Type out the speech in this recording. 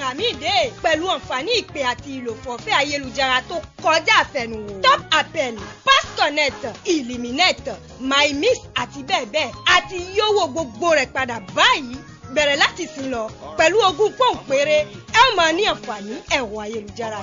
ìgbà míì dé pẹ̀lú àǹfààní ìpè àti ìlò fọ̀fẹ́ ayélujára tó kọjá àfẹnuwò. Top Appel, Pass Connect, Illuminate, MyMix àti bẹ́ẹ̀ bẹ́ẹ̀ àti yówó gbogbo rẹ̀ padà báyìí bẹ̀rẹ̀ láti sìn lọ pẹ̀lú 20 pọ́ùn péré ẹ ó máa ní àǹfààní ẹ̀wọ̀n ayélujára